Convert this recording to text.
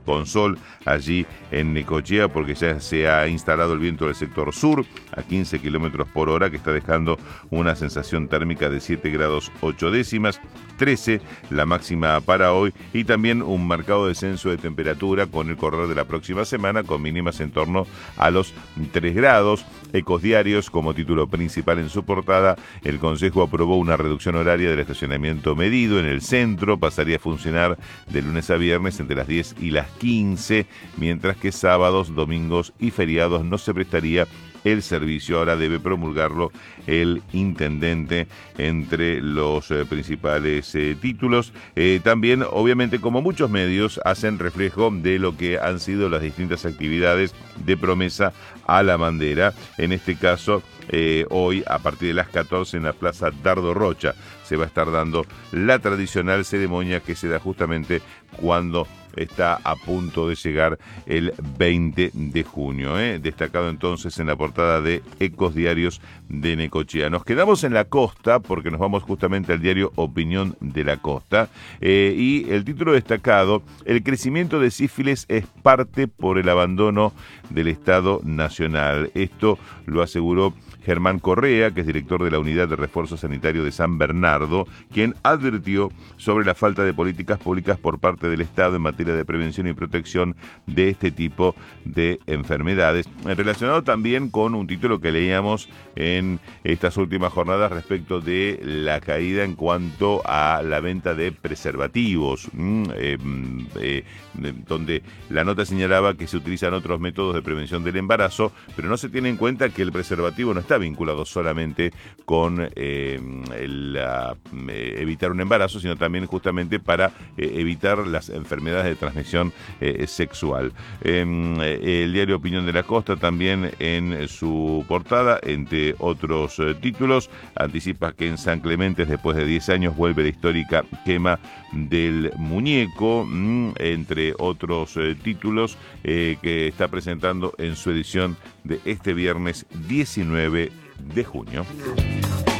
con sol allí en Necochea, porque ya se ha instalado el viento del sector sur a 15 kilómetros por hora, que está dejando una sensación térmica de 7 grados 8 décimas, 13 la máxima para hoy, y también un marcado descenso de temperatura con el correr de la próxima semana, con mínimas en torno a los 3 grados. Ecos Diarios, como título principal en su portada, el Consejo aprobó una reducción horaria del estacionamiento medido en el centro, pasaría a funcionar de lunes a viernes entre las 10 y las 15, mientras que sábados, domingos y feriados no se prestaría el servicio. Ahora debe promulgarlo el intendente entre los principales títulos. También, obviamente, como muchos medios, hacen reflejo de lo que han sido las distintas actividades de promesa a la bandera. En este caso, hoy, a partir de las 14 en la Plaza Dardo Rocha, se va a estar dando la tradicional ceremonia que se da justamente cuando está a punto de llegar el 20 de junio. Destacado entonces en la portada de Ecos Diarios de Necochea. Nos quedamos en la costa porque nos vamos justamente al diario Opinión de la Costa, y el título destacado: el crecimiento de sífilis es parte por el abandono del Estado Nacional. Esto lo aseguró Germán Correa, que es director de la Unidad de Refuerzo Sanitario de San Bernardo, quien advirtió sobre la falta de políticas públicas por parte del Estado en materia de prevención y protección de este tipo de enfermedades. Relacionado también con un título que leíamos en estas últimas jornadas respecto de la caída en cuanto a la venta de preservativos, donde la nota señalaba que se utilizan otros métodos de prevención del embarazo, pero no se tiene en cuenta que el preservativo no está vinculado solamente con evitar un embarazo, sino también justamente para evitar las enfermedades de transmisión sexual. El diario Opinión de la Costa también en su portada, entre otros títulos, anticipa que en San Clemente, después de 10 años, vuelve la histórica quema del muñeco, entre otros títulos que está presentando en su edición de este viernes 19 de junio.